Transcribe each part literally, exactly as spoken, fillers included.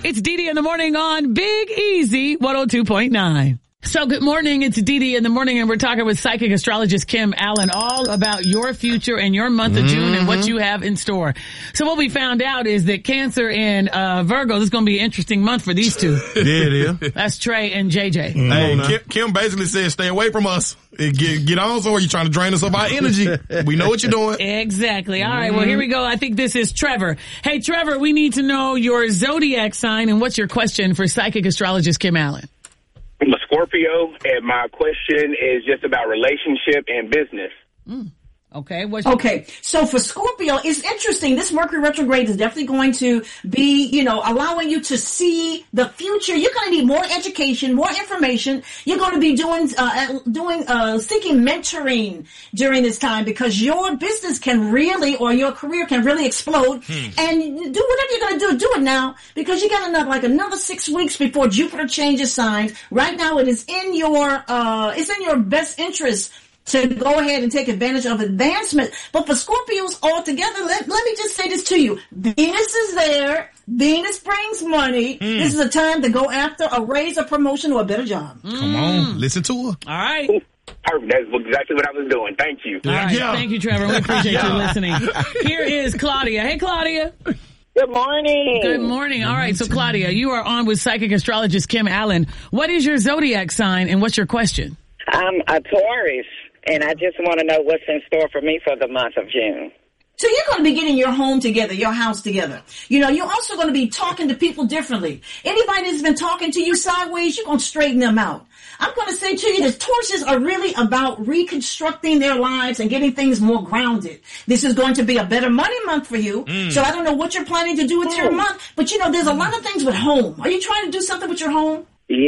It's Dee Dee in the morning on Big Easy one oh two point nine. So good morning. It's Dee Dee in the morning, and we're talking with psychic astrologist Kim Allen all about your future and your month of June mm-hmm. and what you have in store. So what we found out is that Cancer and uh Virgo, this is going to be an interesting month for these two. Yeah, it is. That's Trey and J J. Mm-hmm. Hey, Kim, Kim basically said, stay away from us. Get, get on, so are you trying to drain us of our energy? We know what you're doing. Exactly. All right, well, here we go. I think this is Trevor. Hey, Trevor, we need to know your zodiac sign, and what's your question for psychic astrologist Kim Allen? I'm a Scorpio, and my question is just about relationship and business. Mm. Okay. What's okay. So for Scorpio, it's interesting. This Mercury retrograde is definitely going to be, you know, allowing you to see the future. You're going to need more education, more information. You're going to be doing, uh, doing, uh, seeking mentoring during this time, because your business can really, or your career can really explode. Hmm. And do whatever you're going to do, do it now, because you got another, like another six weeks before Jupiter changes signs. Right now it is in your, uh, it's in your best interest to go ahead and take advantage of advancement. But for Scorpios altogether, let, let me just say this to you. Venus is there. Venus brings money. Mm. This is a time to go after a raise, a promotion, or a better job. Mm. Come on. Listen to her. All right. Perfect. That's exactly what I was doing. Thank you. All right. Yeah. Thank you, Trevor. We appreciate yeah. you listening. Here is Claudia. Hey, Claudia. Good morning. Good morning. All right. So, Claudia, you are on with psychic astrologist Kim Allen. What is your zodiac sign, and what's your question? I'm a Taurus, and I just want to know what's in store for me for the month of June. So you're going to be getting your home together, your house together. You know, you're also going to be talking to people differently. Anybody that's been talking to you sideways, you're going to straighten them out. I'm going to say to you that Tauruses are really about reconstructing their lives and getting things more grounded. This is going to be a better money month for you. Mm. So I don't know what you're planning to do with mm. your month, but you know, there's a lot of things with home. Are you trying to do something with your home?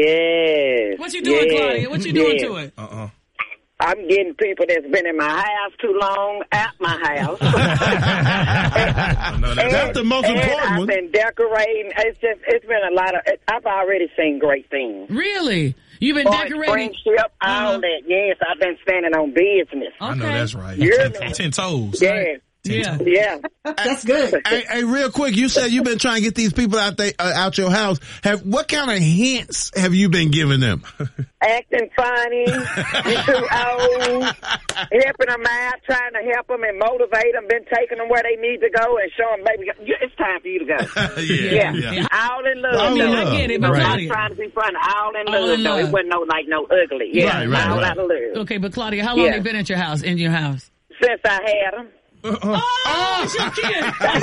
Yes. What you doing, yes. Claudia? What you doing yes. to it? Uh-uh. I'm getting people that's been in my house too long at my house. and, no, that's and, the most important and I've one. been decorating. It's just, it's been a lot of, I've already seen great things. Really? You've been Point, decorating? Friendship, all uh-huh. that. Yes, I've been standing on business. Okay. I know that's right. You're ten, ten toes. Yes. Right? Yeah. Yeah. That's good. Hey, hey, real quick, you said you've been trying to get these people out there, uh, out your house. Have, what kind of hints have you been giving them? Acting funny, you too old, helping them out, trying to help them and motivate them, been taking them where they need to go and show them, baby, it's time for you to go. yeah, yeah. yeah. All in love. I mean, though. I get it, but right. Claudia. Trying to be funny. All in all love, in though. love. It wasn't no, like, no ugly. Yeah, right, right, all right. out of love. Okay, but Claudia, how long yeah. have you been at your house, in your house? Since I had them. Uh-uh. Oh, it's your kid. uh-uh.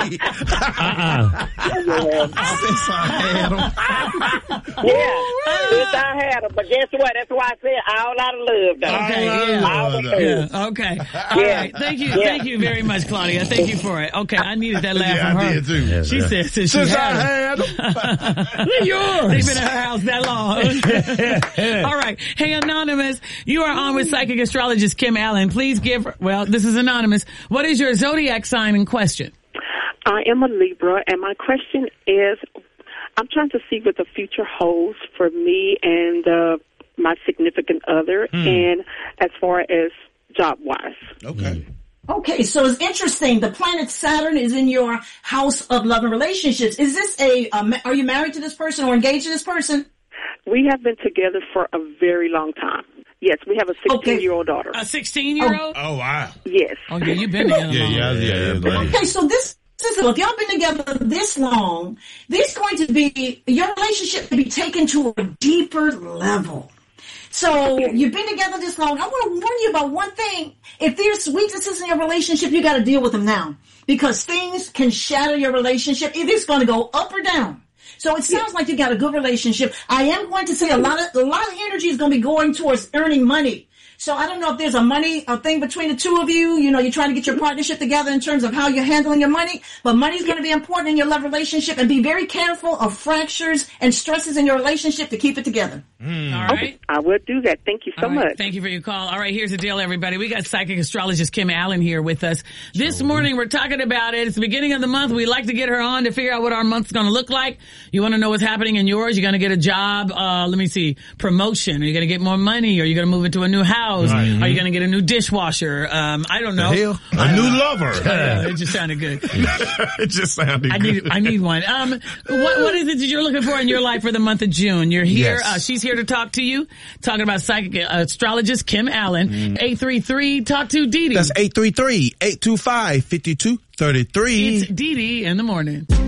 Yeah, since I had them. But guess what? That's why I said all out of love, though. Okay, all yeah. All of love. Yeah, okay. All yeah. right. Thank you. Yeah. Thank you very much, Claudia. Thank you for it. Okay, I needed that laugh Yeah, from I her. did too. Yeah, She yeah. said since, Since she I had them. They're yours. They've been in her house that long. All right. Hey, Anonymous, you are on with psychic astrologist Kim Allen. Please give, well, this is Anonymous. What is your zodiac sign in question? I am a Libra, and my question is, I'm trying to see what the future holds for me and uh, my significant other, hmm. and as far as job-wise. Okay. Okay, so it's interesting. The planet Saturn is in your house of love and relationships. Is this a, um, are you married to this person or engaged to this person? We have been together for a very long time. Yes, we have a sixteen-year-old okay. daughter. A sixteen-year-old? Oh, wow. Yes. Oh, yeah, you've been together yeah, long. yeah, yeah, yeah. Okay, so this, this is, if y'all been together this long, this is going to be, your relationship to be taken to a deeper level. So you've been together this long. I want to warn you about one thing. If there's weaknesses in your relationship, you got to deal with them now, because things can shatter your relationship. Either it's going to go up or down. So it sounds like you got a good relationship. I am going to say a lot of, a lot of energy is going to be going towards earning money. So I don't know if there's a money a thing between the two of you. You know, you're trying to get your partnership together in terms of how you're handling your money. But money's going to be important in your love relationship, and be very careful of fractures and stresses in your relationship to keep it together. Mm. All right. Okay, I will do that. Thank you so right. much. Thank you for your call. All right, here's the deal, everybody. We got psychic astrologist Kim Allen here with us. This sure. morning, we're talking about it. It's the beginning of the month. We like to get her on to figure out what our month's going to look like. You want to know what's happening in yours? You're going to get a job, uh, let me see, promotion. Are you going to get more money? Are you going to move into a new house? house? Mm-hmm. Are you going to get a new dishwasher? Um, I don't know. The hell? A new lover. Uh, it just sounded good. It just sounded I good. need, I need one. Um, what, what is it that you're looking for in your life for the month of June? You're here. Yes. Uh, she's here to talk to you. Talking about psychic uh, astrologist Kim Allen. Mm. eight three three talk to Dee Dee. That's eight three three, eight two five, five two three three. It's Dee Dee in the morning.